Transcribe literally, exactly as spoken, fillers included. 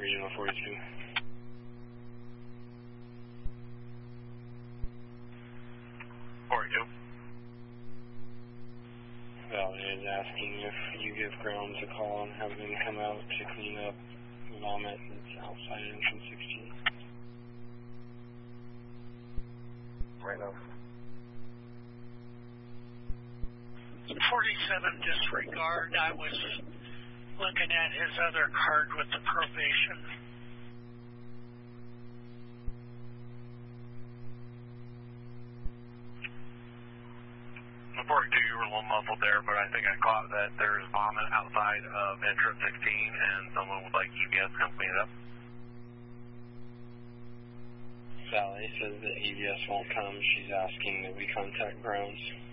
Regional forty-two. forty-two. Valley is asking if you give grounds a call and have them come out to clean up vomit that's outside entrance sixteen. Right now. forty-seven, disregard. I was looking at his other card with the probation. forty-two, you were a little muffled there, but I think I caught that there's vomit outside of entrance sixteen, and someone would like E B S to come clean it up. Sally says that E B S won't come. She's asking that we contact grounds.